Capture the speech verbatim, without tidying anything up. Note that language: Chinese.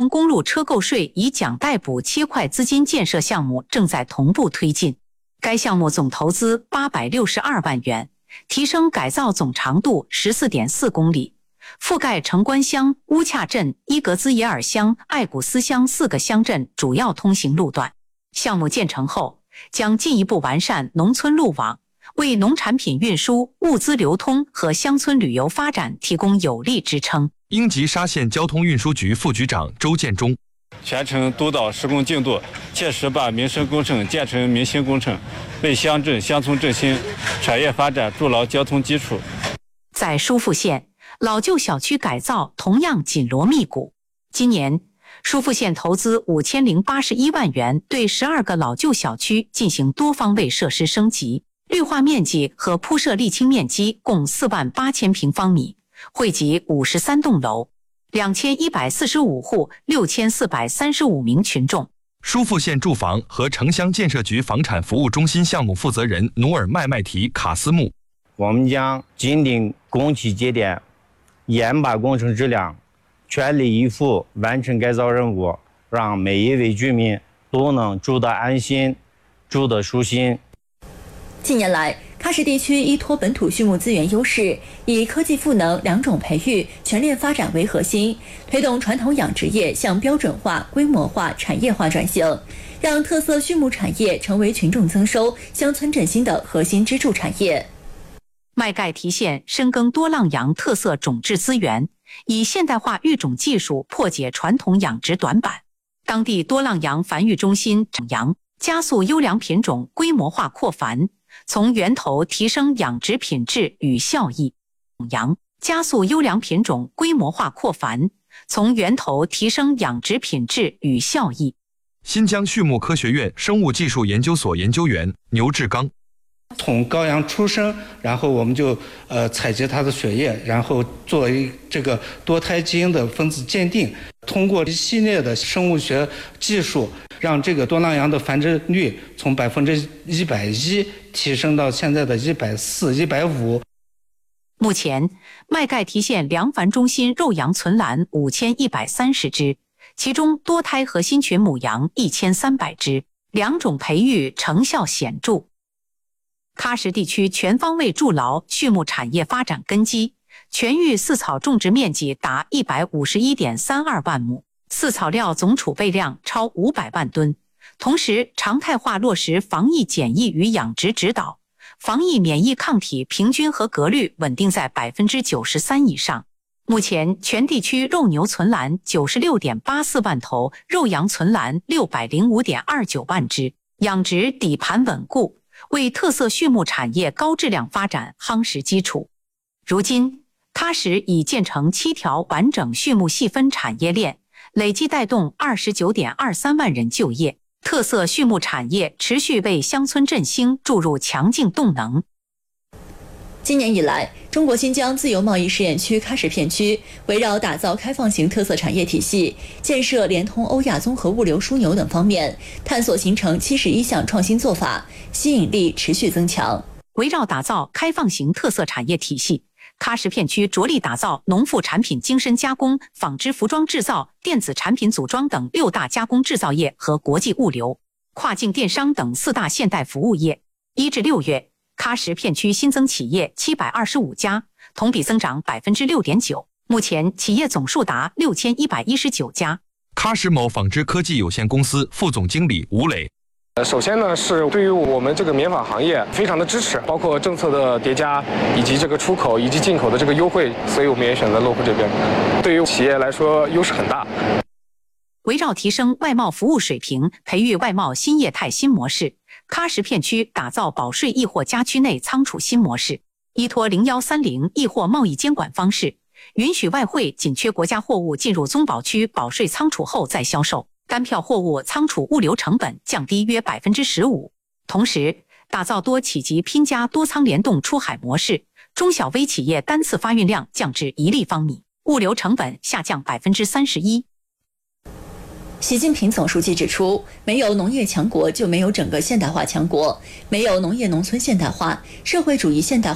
承公路车购税以奖代补切块资金建设项目正在同步推进。该项目总投资八百六十二万元，提升改造总长度 十四点四公里，覆盖城关乡、乌恰镇、伊格兹耶尔乡、艾古斯乡四个乡镇主要通行路段。项目建成后，将进一步完善农村路网，为农产品运输、物资流通和乡村旅游发展提供有力支撑。 英吉沙县交通运输局副局长周建中。 全程督导施工进度，切实把民生工程建成民心工程，为乡镇乡村振兴、产业发展筑牢交通基础。 在疏附县，老旧小区改造同样紧锣密鼓。今年，疏附县投资五千零八十一万元，对十二个老旧小区进行多方位设施升级，绿化面积和铺设沥青面积共四万八千平方米，惠及五十三栋楼。两千一百四十五户，六千四百三十五名群众。 疏附县住房和城乡建设局房产服务中心项目负责人努尔麦麦提卡斯木： 我们将紧盯工期节点，严把工程质量，全力以赴完成改造任务，让每一位居民都能住得安心，住得舒心。 近年来，喀什地区依托本土畜牧资源优势，以科技赋能、两种培育、全链发展为核心，推动传统养殖业向标准化、规模化、产业化转型，让特色畜牧产业成为群众增收、乡村振兴的核心支柱产业。 麦盖提县深耕多浪洋特色种质资源，以现代化育种技术破解传统养殖短板。当地多浪洋繁育中心长羊，加速优良品种规模化扩繁，从源头提升养殖品质与效益。羊加速优良品种规模化扩繁，从源头提升养殖品质与效益。 新疆畜牧科学院生物技术研究所研究员牛志刚： 从羔羊出生，然后我们就呃采集它的血液，然后作为这个多胎基因的分子鉴定，通过一系列的生物学技术，让这个多浪羊的繁殖率从百分之一百一提升到现在的一百四、一百五。 目前，麦盖提县粮繁中心肉羊存栏五千一百三十只，其中多胎核心群母羊一千三百只，两种培育成效显著。喀什地区全方位筑牢畜牧产业发展根基，全域饲草种植面积达 一百五十一点三二万亩，饲草料总储备量超五百万吨。同时，常态化落实防疫检疫与养殖指导，防疫免疫抗体平均合格率稳定在 百分之九十三 以上。目前，全地区肉牛存栏 九十六点八四万头，肉羊存栏 六百零五点二九万只，养殖底盘稳固，为特色畜牧产业高质量发展夯实基础。如今，喀什已建成七条完整畜牧细分产业链，累计带动 二十九点二三万人就业，特色畜牧产业持续为乡村振兴注入强劲动能。 今年以来，中国新疆自由贸易试验区喀什片区围绕打造开放型特色产业体系、建设联通欧亚综合物流枢纽等方面，探索形成七十一项创新做法，吸引力持续增强。 围绕打造开放型特色产业体系，喀什片区着力打造农副产品精深加工、纺织服装制造、电子产品组装等六大加工制造业和国际物流、跨境电商等四大现代服务业。一至六月，喀什片区新增企业七百二十五家，同比增长 百分之六点九。目前企业总数达六千一百一十九家。 喀什某纺织科技有限公司副总经理吴磊： 首先呢，是对于我们这个棉纺行业非常的支持，包括政策的叠加，以及这个出口以及进口的这个优惠，所以我们也选择落户这边。对于企业来说，优势很大。 围绕提升外贸服务水平，培育外贸新业态新模式，喀什片区打造保税易货家区内仓储新模式，依托零一三零易货贸易监管方式，允许外汇紧缺国家货物进入综保区保税仓储后再销售，单票货物仓储物流成本降低约 百分之十五。同时，打造多企及拼家多仓联动出海模式，中小微企业单次发运量降至一立方米，物流成本下降 百分之三十一。 习近平总书记指出，没有农业强国就没有整个现代化强国，没有农业农村现代化，社会主义现代化